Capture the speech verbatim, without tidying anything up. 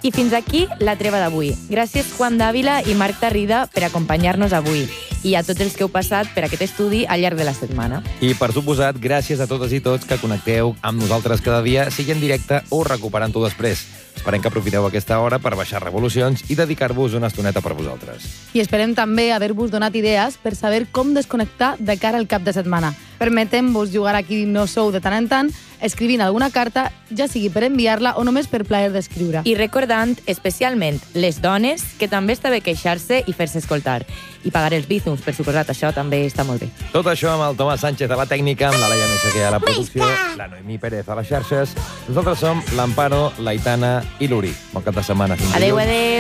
I fins aquí la treva d'avui. Gràcies Juan Dávila i Marc Tarrida per acompanyar-nos avui i a tots els que heu passat per aquest estudi al llarg de la setmana. I, per suposat, gràcies a totes i tots que connecteu amb nosaltres cada dia, sigui en directe o recuperant-ho després. Esperem que aprofiteu aquesta hora per baixar revolucions i dedicar-vos una estoneta per vosaltres. I esperem també haver-vos donat idees per saber com desconnectar de cara al cap de setmana. Permetem-vos jugar a qui no sou de tant en tant, escrivint alguna carta, ja sigui per enviar-la o només per plaer d'escriure. I recordant, especialment, les dones, que també està bé queixar-se i fer-se escoltar. I pagar els bízums, per suposat, això també està molt bé. Tot això amb el Tomàs Sánchez a la tècnica, amb la Laia Meseguer a la producció, la Noemí Pérez a les xarxes. Nosaltres som l'Amparo, l'Aitana i l'Uri. Bon cap de setmana. Adéu, adéu.